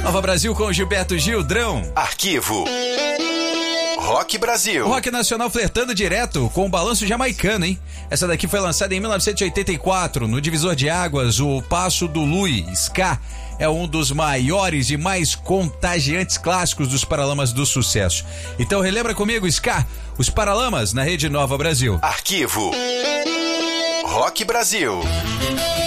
Nova Brasil com Gilberto Gildrão. Arquivo Rock Brasil. Rock nacional flertando direto com o balanço jamaicano, hein? Essa daqui foi lançada em 1984, no divisor de águas, o Passo do Lui, ska. É um dos maiores e mais contagiantes clássicos dos Paralamas do sucesso. Então relembra comigo, ska, os Paralamas na Rede Nova Brasil. Arquivo Rock Brasil.